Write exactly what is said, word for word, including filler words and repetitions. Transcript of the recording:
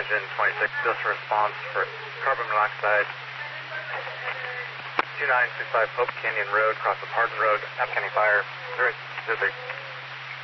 engine twenty-six, just response for carbon monoxide. two nine six five Hope Canyon Road, across the Pardon Road, App County Fire, zero three.